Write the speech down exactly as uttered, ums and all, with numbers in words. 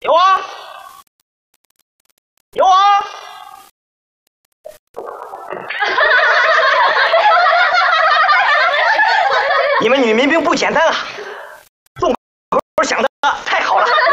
有啊，有啊。你们女民兵不简单啊，洞口想的太好了。